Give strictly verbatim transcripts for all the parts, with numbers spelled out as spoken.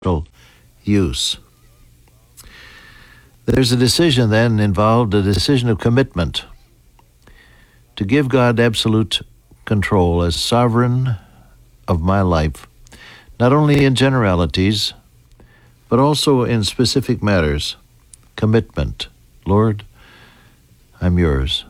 use. There's a decision then involved, a decision of commitment to give God absolute control as sovereign of my life, not only in generalities, but also in specific matters. Commitment. Lord, I'm yours.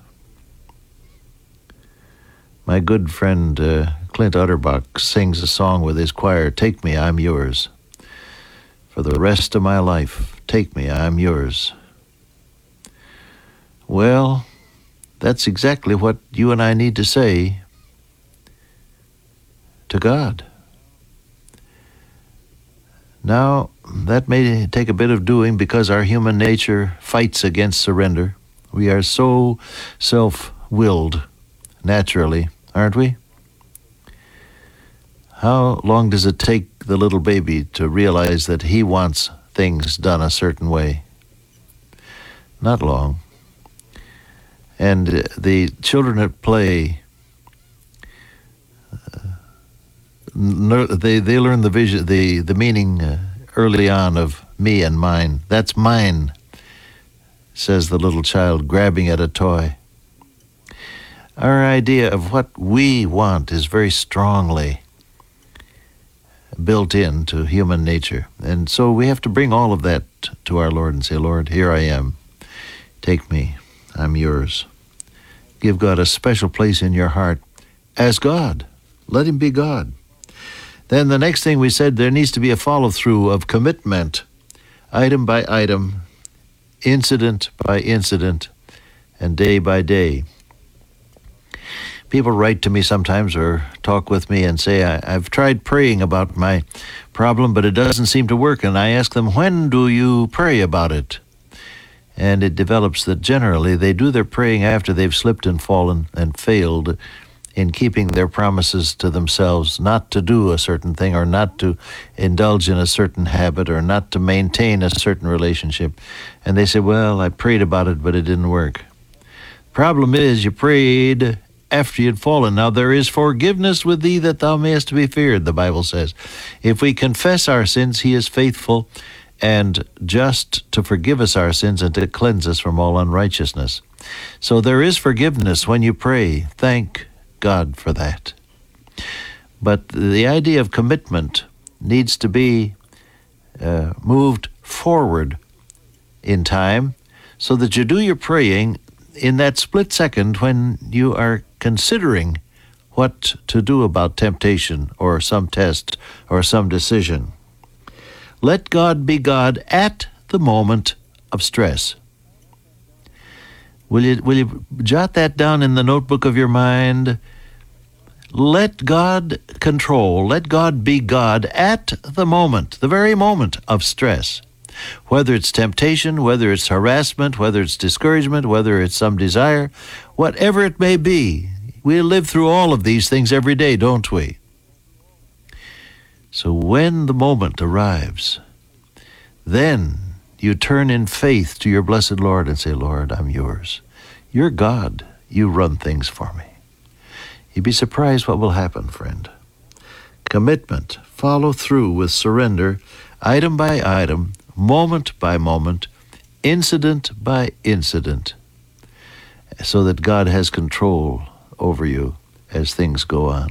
My good friend uh, Clint Utterbach sings a song with his choir, "Take me, I'm yours. For the rest of my life, take me, I'm yours." Well, that's exactly what you and I need to say to God. Now, that may take a bit of doing because our human nature fights against surrender. We are so self-willed, naturally, aren't we? How long does it take the little baby to realize that he wants things done a certain way? Not long. And the children at play, uh, they they learn the vision, the the meaning uh, early on of me and mine. That's mine, says the little child, grabbing at a toy. Our idea of what we want is very strongly built into human nature. And so we have to bring all of that to our Lord and say, Lord, here I am. Take me. I'm yours. Give God a special place in your heart as God. Let him be God. Then the next thing we said, there needs to be a follow-through of commitment, item by item, incident by incident, and day by day. People write to me sometimes or talk with me and say, I, I've tried praying about my problem, but it doesn't seem to work. And I ask them, when do you pray about it? And it develops that generally they do their praying after they've slipped and fallen and failed in keeping their promises to themselves not to do a certain thing or not to indulge in a certain habit or not to maintain a certain relationship. And they say, well, I prayed about it, but it didn't work. Problem is, you prayed after you'd fallen. Now, there is forgiveness with thee that thou mayest be feared, the Bible says. If we confess our sins, he is faithful and just to forgive us our sins and to cleanse us from all unrighteousness. So there is forgiveness when you pray. Thank God for that. But the idea of commitment needs to be uh, moved forward in time so that you do your praying in that split second when you are considering what to do about temptation or some test or some decision. Let God be God at the moment of stress. Will you, will you jot that down in the notebook of your mind? Let God control, let God be God at the moment, the very moment of stress. Whether it's temptation, whether it's harassment, whether it's discouragement, whether it's some desire, whatever it may be, we live through all of these things every day, don't we? So when the moment arrives, then you turn in faith to your blessed Lord and say, Lord, I'm yours. You're God. You run things for me. You'd be surprised what will happen, friend. Commitment, follow through with surrender, item by item, moment by moment, incident by incident, so that God has control over you as things go on.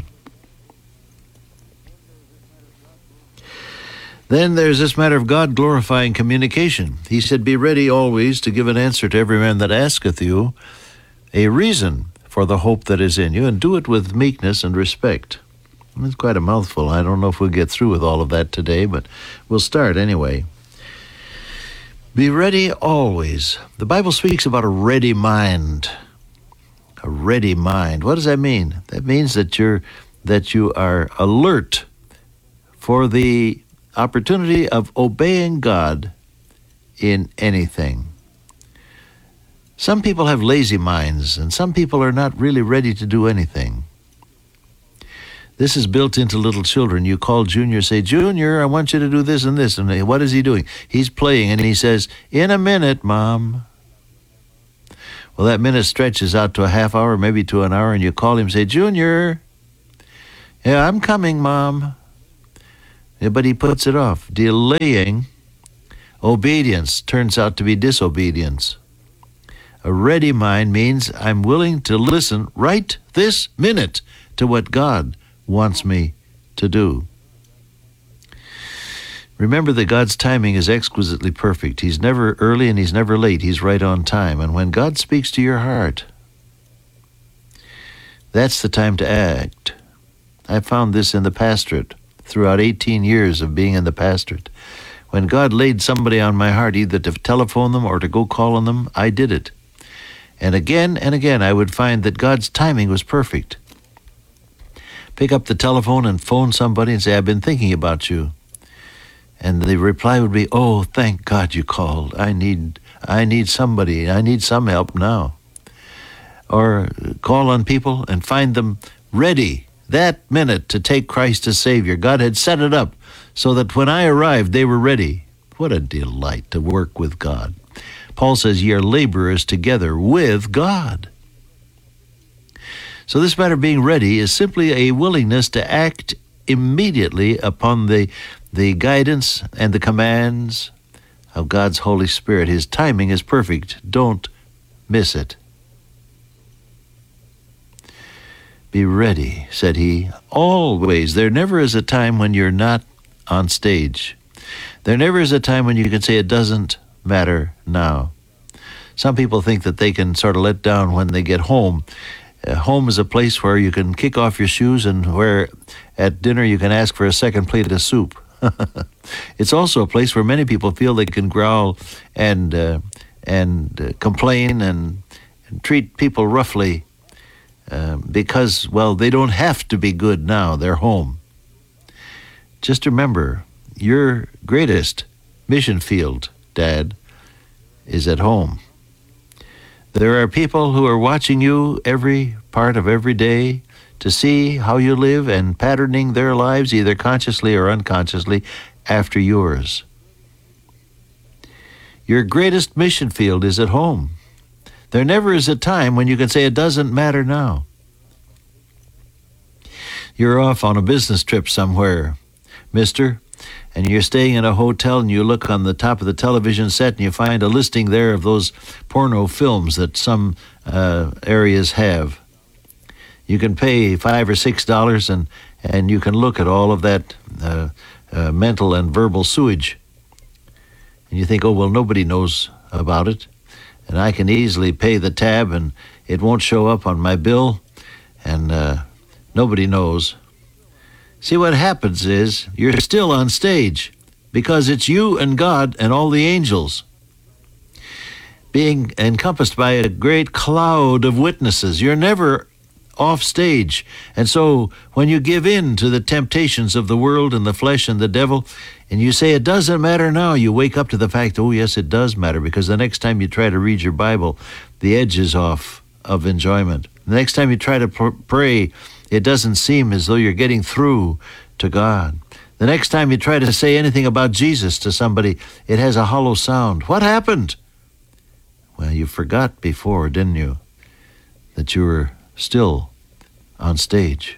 Then there's this matter of God glorifying communication. He said, be ready always to give an answer to every man that asketh you a reason for the hope that is in you, and do it with meekness and respect. It's quite a mouthful. I don't know if we'll get through with all of that today, but we'll start anyway. Be ready always. The Bible speaks about a ready mind. A ready mind. What does that mean? That means that you're that you are alert for the opportunity of obeying God in anything. Some people have lazy minds, and some people are not really ready to do anything. This is built into little children. You call Junior, say, Junior, I want you to do this and this. And what is he doing? He's playing, and he says, in a minute, Mom. Well, that minute stretches out to a half hour, maybe to an hour, and you call him, say, Junior, yeah, I'm coming, Mom. but he puts it off. Delaying obedience turns out to be disobedience. A ready mind means I'm willing to listen right this minute to what God wants me to do. Remember that God's timing is exquisitely perfect. He's never early and he's never late. He's right on time. And when God speaks to your heart, that's the time to act. I found this in the pastorate throughout eighteen years of being in the pastorate. When God laid somebody on my heart, either to telephone them or to go call on them, I did it. And again and again, I would find that God's timing was perfect. Pick up the telephone and phone somebody and say, I've been thinking about you. And the reply would be, oh, thank God you called. I need I need somebody. I need some help now. Or call on people and find them ready that minute to take Christ as Savior. God had set it up so that when I arrived, they were ready. What a delight to work with God. Paul says, ye are laborers together with God. So this matter of being ready is simply a willingness to act immediately upon the the guidance and the commands of God's Holy Spirit. His timing is perfect. Don't miss it. Be ready, said he, always. There never is a time when you're not on stage. There never is a time when you can say it doesn't matter now. Some people think that they can sort of let down when they get home. Uh, home is a place where you can kick off your shoes and where at dinner you can ask for a second plate of soup. It's also a place where many people feel they can growl and uh, and uh, complain and, and treat people roughly uh, because, well, they don't have to be good now. They're home. Just remember, your greatest mission field, Dad, is at home. There are people who are watching you every part of every day to see how you live and patterning their lives, either consciously or unconsciously, after yours. Your greatest mission field is at home. There never is a time when you can say it doesn't matter now. You're off on a business trip somewhere, mister, and you're staying in a hotel and you look on the top of the television set and you find a listing there of those porno films that some uh, areas have. You can pay five or six dollars and, and you can look at all of that uh, uh, mental and verbal sewage. And you think, oh, well, nobody knows about it. And I can easily pay the tab and it won't show up on my bill. And uh, nobody knows. See, what happens is you're still on stage because it's you and God and all the angels being encompassed by a great cloud of witnesses. You're never off stage. And so when you give in to the temptations of the world and the flesh and the devil, and you say it doesn't matter now, you wake up to the fact, oh yes, it does matter, because the next time you try to read your Bible, the edge is off of enjoyment. The next time you try to pr- pray, it doesn't seem as though you're getting through to God. The next time you try to say anything about Jesus to somebody, it has a hollow sound. What happened? Well, you forgot before, didn't you, that you were still on stage.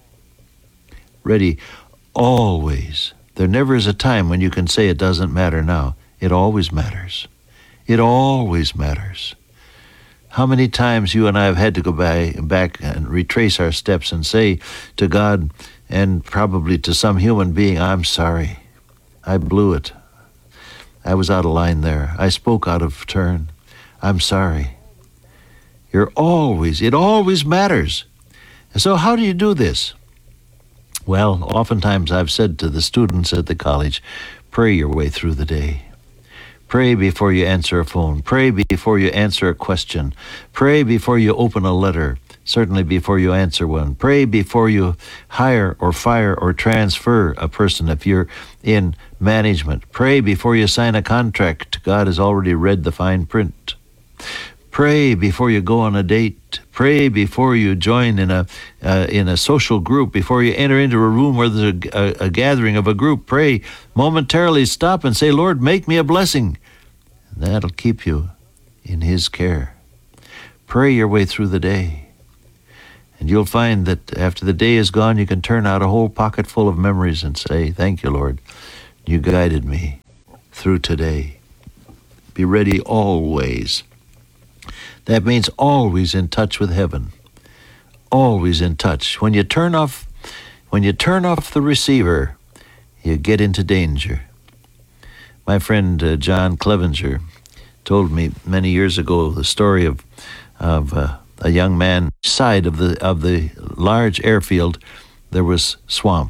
Ready always. There never is a time when you can say it doesn't matter now. It always matters. It always matters. How many times you and I have had to go by, back and retrace our steps and say to God and probably to some human being, I'm sorry. I blew it. I was out of line there. I spoke out of turn. I'm sorry. You're always, it always matters. And so how do you do this? Well, oftentimes I've said to the students at the college, pray your way through the day. Pray before you answer a phone. Pray before you answer a question. Pray before you open a letter, certainly before you answer one. Pray before you hire or fire or transfer a person if you're in management. Pray before you sign a contract. God has already read the fine print. Pray before you go on a date. Pray before you join in a uh, in a social group. Before you enter into a room where there's a, a, a gathering of a group, pray momentarily. Stop and say, Lord, make me a blessing. And that'll keep you in His care. Pray your way through the day. And you'll find that after the day is gone, you can turn out a whole pocket full of memories and say, thank you, Lord. You guided me through today. Be ready always. That means always in touch with heaven. Always in touch. When you turn off, when you turn off the receiver, you get into danger. My friend uh, John Clevenger told me many years ago the story of of uh, a young man side of the of the large airfield. There was swamp,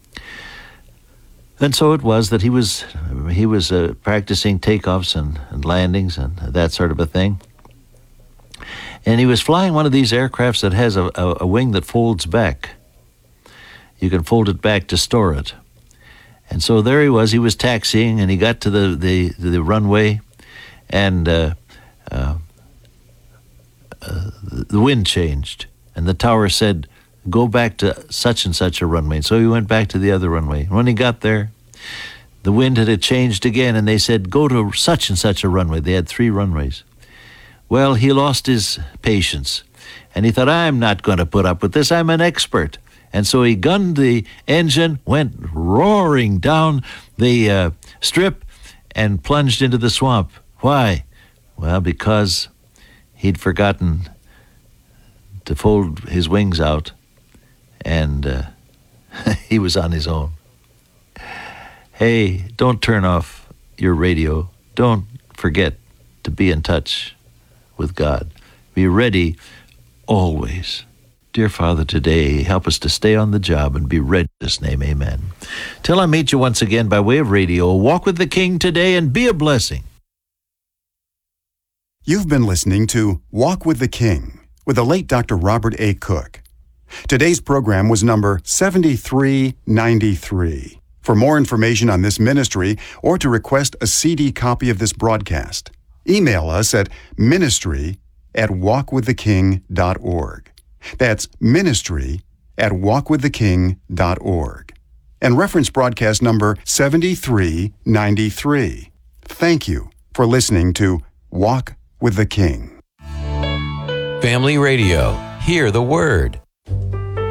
and so it was that he was he was uh, practicing takeoffs and, and landings and that sort of a thing. And he was flying one of these aircrafts that has a, a, a wing that folds back. You can fold it back to store it. And so there he was. He was taxiing, and he got to the the, the runway, and uh, uh, uh, the wind changed, and the tower said, "Go back to such and such a runway." So he went back to the other runway. When he got there, the wind had changed again, and they said, "Go to such and such a runway." They had three runways. Well, he lost his patience, and he thought, "I'm not going to put up with this. I'm an expert." And so he gunned the engine, went roaring down the uh, strip, and plunged into the swamp. Why? Well, because he'd forgotten to fold his wings out, and uh, he was on his own. Hey, don't turn off your radio. Don't forget to be in touch with God. Be ready always. Dear Father, today, help us to stay on the job and be ready in His name. Amen. Till I meet you once again by way of radio, walk with the King today and be a blessing. You've been listening to Walk with the King with the late Doctor Robert A. Cook. Today's program was number seventy-three ninety-three. For more information on this ministry or to request a C D copy of this broadcast, email us at ministry at walk with the king dot org. That's ministry at walk with the king dot org. And reference broadcast number seventy-three ninety-three. Thank you for listening to Walk with the King. Family Radio. Hear the Word.